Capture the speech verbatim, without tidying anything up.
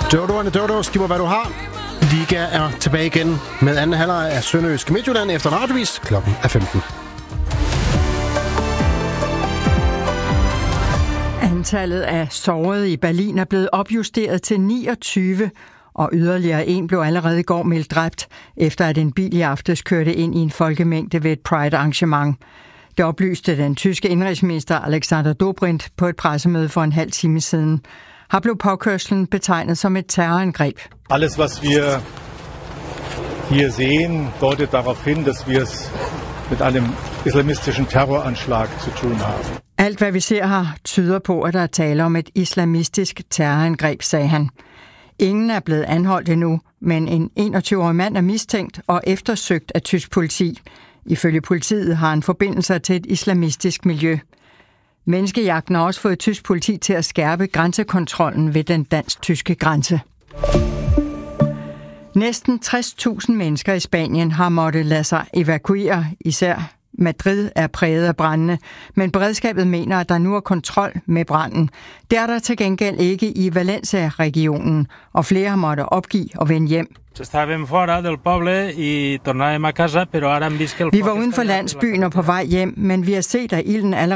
Dodo and Dodo, giv mig hvad du har. Liga er tilbage igen med anden halvleg af Sønderjyske Midtjylland efter en radiovis. Klokken er femten. Antallet af sårede i Berlin er blevet opjusteret til niogtyve, og yderligere en blev allerede i går meldt dræbt, efter at en bil i aftes kørte ind i en folkemængde ved et Pride-arrangement. Det oplyste den tyske indrigsminister Alexander Dobrindt på et pressemøde for en halv time siden. Her blev påkørslen betegnet som et terrorangreb. Alles, was wir hier sehen, deutet darauf hin, dass wir es mit einem islamistischen Terroranschlag zu tun haben. Alt, hvad vi ser her, tyder på, at der er tale om et islamistisk terrorangreb, sagde han. Ingen er blevet anholdt endnu, men en enogtyve-årig mand er mistænkt og eftersøgt af tysk politi. Ifølge politiet har han forbindelser til et islamistisk miljø. Menneskejagten har også fået tysk politi til at skærpe grænsekontrollen ved den dansk-tyske grænse. Næsten tres tusind mennesker i Spanien har måttet lade sig evakuere, især Madrid er præget af brændene, men beredskabet mener, at der nu er kontrol med branden. Det er der til gengæld ikke i Valencia-regionen, og flere har måttet opgive og vende hjem. Vi var uden for landsbyen og på vej hjem, men vi har set, at ilden allerede